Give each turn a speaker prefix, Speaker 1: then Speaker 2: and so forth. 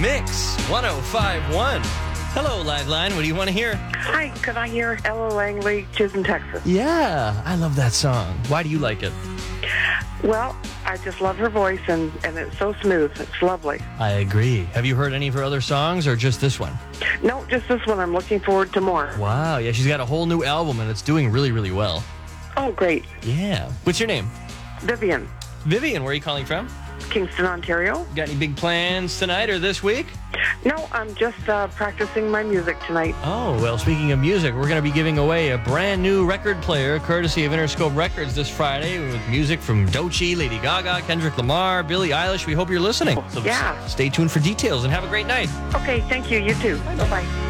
Speaker 1: Mix 1051. Hello, Liveline. What do you want to hear?
Speaker 2: Hi, could I hear Ella Langley, Chisholm, Texas?
Speaker 1: Yeah, I love that song. Why do you like it?
Speaker 2: Well, I just love her voice, and it's so smooth. It's lovely.
Speaker 1: I agree. Have you heard any of her other songs or just this one?
Speaker 2: No, just this one. I'm looking forward to more.
Speaker 1: Wow, yeah, she's got a whole new album and it's doing really, really well.
Speaker 2: Oh, great.
Speaker 1: Yeah. What's your name?
Speaker 2: Vivian,
Speaker 1: Vivian, where are you calling from?
Speaker 2: Kingston, Ontario.
Speaker 1: Got any big plans tonight or this week?
Speaker 2: No, I'm just practicing my music tonight.
Speaker 1: Oh, well, speaking of music, we're going to be giving away a brand new record player courtesy of Interscope Records this Friday with music from Doechii, Lady Gaga, Kendrick Lamar, Billie Eilish. We hope you're listening. So
Speaker 2: Yeah.
Speaker 1: stay tuned for details and have a great night.
Speaker 2: Okay, thank you. You too. Bye-bye.